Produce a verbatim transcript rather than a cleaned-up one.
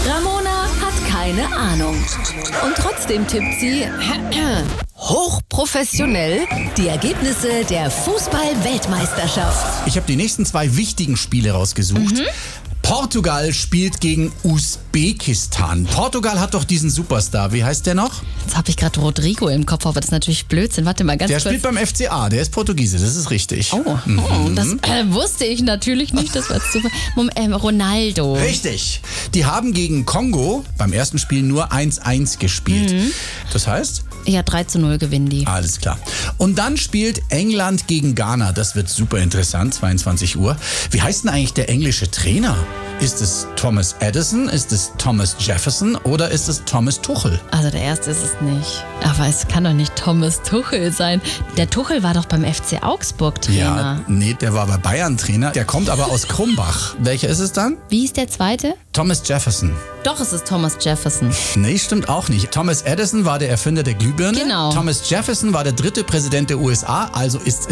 Ramona hat keine Ahnung. Und trotzdem tippt sie hochprofessionell die Ergebnisse der Fußball-Weltmeisterschaft. Ich habe die nächsten zwei wichtigen Spiele rausgesucht. Mhm. Portugal spielt gegen Usbekistan. Portugal hat doch diesen Superstar. Wie heißt der noch? Jetzt habe ich gerade Rodrigo im Kopf, aber das ist natürlich Blödsinn. Warte mal ganz Der kurz. spielt beim F C A, der ist Portugiese, das ist richtig. Oh, mhm. oh das äh, wusste ich natürlich nicht. Das war super. Moment, äh, Ronaldo. Richtig. Die haben gegen Kongo beim ersten Spiel nur eins eins gespielt. Mhm. Das heißt? Ja, drei zu null gewinnen die. Alles klar. Und dann spielt England gegen Ghana. Das wird super interessant, zweiundzwanzig Uhr. Wie heißt denn eigentlich der englische Trainer? Ist es Thomas Edison, ist es Thomas Jefferson oder ist es Thomas Tuchel? Also der erste ist es nicht. Aber es kann doch nicht Thomas Tuchel sein. Der Tuchel war doch beim F C Augsburg Trainer. Ja, nee, der war bei Bayern Trainer. Der kommt aber aus Krumbach. Welcher ist es dann? Wie ist der zweite? Thomas Jefferson. Doch, es ist Thomas Jefferson. Nee, stimmt auch nicht. Thomas Edison war der Erfinder der Glühbirne. Genau. Thomas Jefferson war der dritte Präsident der U S A, also ist